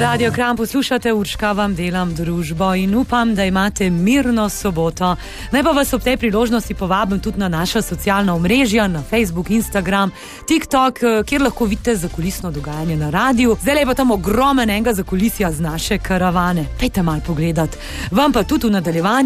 Radio Kran poslušate, Urška vam delam družbo in upam, da imate mirno soboto. Naj pa vas ob tej priložnosti povabim tudi na naša socialna omrežja, na Facebook, Instagram, TikTok, kjer lahko vidite zakulisno dogajanje na radiju. Zdaj je pa tam ogromen enega zakulisja z naše karavane. Pejte malo pogledat. Vam pa tudi v nadaljevanju